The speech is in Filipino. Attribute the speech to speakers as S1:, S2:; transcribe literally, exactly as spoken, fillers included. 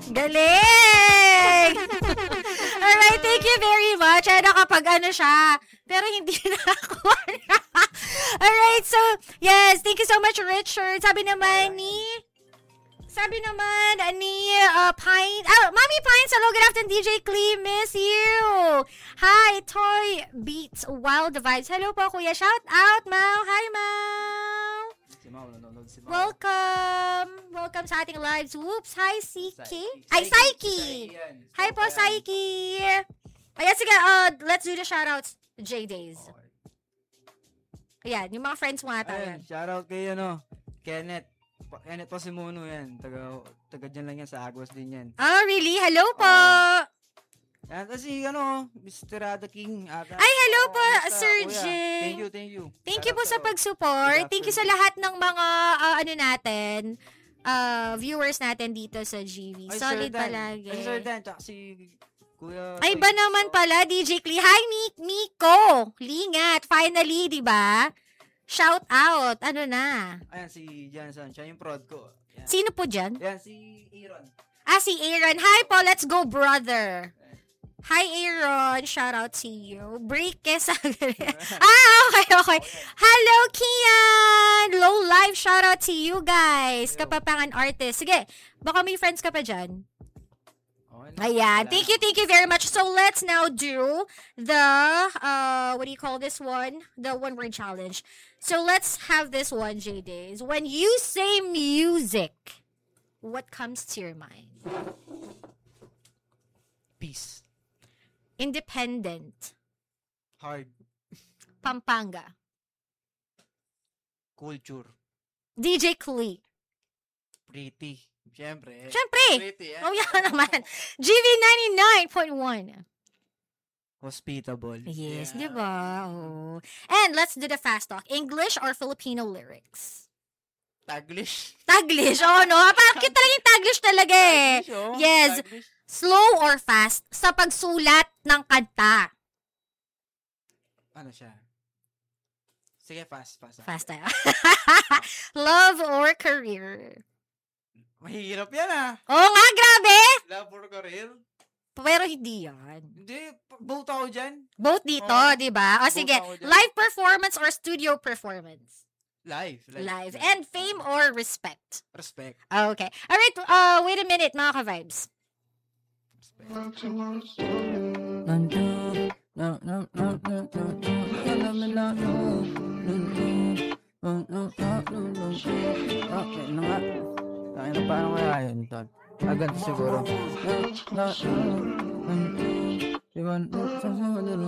S1: Galing! Alright, thank you very much. Ay, nakapag ano siya. Pero hindi na ako. Alright, so, yes, thank you so much, Richard. Sabi naman ni... Sabi naman ni uh, Pine... Oh, Mommy Pines, hello, good afternoon, D J Clee, miss you. Hi, Toy Beats, Wild Vibes. Hello po, Kuya. Shout out, Mau. Hi, Mau.
S2: Si Mau, nanonood si Mau.
S1: Welcome. Welcome sa ating lives. Whoops. Hi, Siki. Ay, Saiki. Hi po, Saiki. Ayan, sige, uh, let's do the shoutouts. J-Days. Ayan, yung mga friends mo ata.
S2: Ayan, shoutout kay, ano, Kenneth. Kenneth Pasimuno yan. Taga, taga dyan lang yan sa Agos din yan.
S1: Oh, really? Hello po.
S2: Uh, yan, kasi, ano, Mister Ada King. Ata.
S1: Ay, hello
S2: oh,
S1: po,
S2: basta,
S1: Sir
S2: kuya.
S1: J.
S2: Thank you, thank you.
S1: Thank you po
S2: Shoutout
S1: sa pag-support. Thank you sa lahat ng mga, uh, ano natin, uh, viewers natin dito sa G V.
S2: Ay,
S1: Solid
S2: Sir Dan.
S1: palagi.
S2: Ay, Sir Dan, tsaka si Kuya.
S1: Ay, ba naman pala, D J Clee. Hi, Mi- Miko. Lingat. Finally, di ba? Shout out. Ano na?
S2: Ayan, si Johnson. Siya yung prod ko. Yan.
S1: Sino po dyan?
S2: Yan, si Aaron.
S1: Ah, si Aaron. Hi po, let's go, brother. Hi, Aaron. Shout out to you. Break eh, sa... ah, okay, okay. Hello, Kian. Low life. Shout out to you guys. Kapapangan artist. Sige, baka may friends ka pa dyan. Ayan. Thank you, thank you very much. So, let's now do the, uh, what do you call this one? The one-word challenge. So, let's have this one, J-Days. When you say music, what comes to your mind?
S2: Peace.
S1: Independent.
S2: Hard.
S1: Pampanga.
S2: Culture.
S1: D J Clee.
S2: Pretty. Siyempre.
S1: Siyempre.
S2: Pretty, eh.
S1: Oh, yan naman. G V ninety-nine point one.
S2: Hospitable.
S1: Yes,
S2: Yeah.
S1: di ba? Oh. And let's do the fast talk. English or Filipino lyrics?
S2: Taglish.
S1: Taglish. Oh, no. Parang cute talaga yung Taglish talaga eh.
S2: Taglish, oh.
S1: Yes.
S2: Taglish.
S1: Slow or fast sa pagsulat ng kanta?
S2: Ano siya? Sige, fast, fast.
S1: Fast tayo. Love or career?
S2: Mahirap yan ah.
S1: Oo nga, grabe.
S2: Love or career?
S1: Pero hindi yan.
S2: Hindi, both ako dyan.
S1: Both dito,
S2: Oo.
S1: di ba? O
S2: Both
S1: sige,
S2: ako dyan.
S1: live performance or studio performance?
S2: Live.
S1: Live. And fame or respect?
S2: Respect.
S1: Okay. Alright, uh, wait a minute, mga ka-vibes.
S2: Okay na nga. Kaya na paano kaya yun, Tol? Ah, ganito siguro.